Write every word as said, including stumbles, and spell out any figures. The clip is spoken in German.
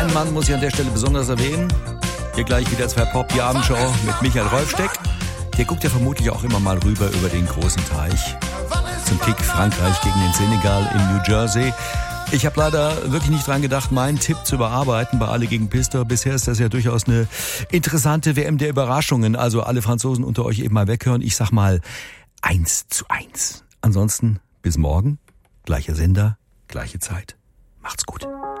Einen Mann muss ich an der Stelle besonders erwähnen. Hier gleich wieder zwei Pop, die Abendshow mit Michael Rolfsteck. Der guckt ja vermutlich auch immer mal rüber über den großen Teich. Zum Kick Frankreich gegen den Senegal in New Jersey. Ich habe leider wirklich nicht dran gedacht, meinen Tipp zu überarbeiten bei Alle gegen Pistor. Bisher ist das ja durchaus eine interessante W M der Überraschungen. Also alle Franzosen unter euch eben mal weghören. Ich sag mal eins zu eins. Ansonsten bis morgen. Gleicher Sender, gleiche Zeit. Macht's gut.